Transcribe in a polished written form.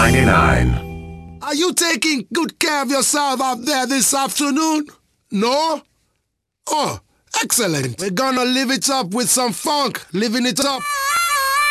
99. Are you taking good care of yourself out there this afternoon? No? Oh, excellent. We're gonna live it up with some funk, living it up.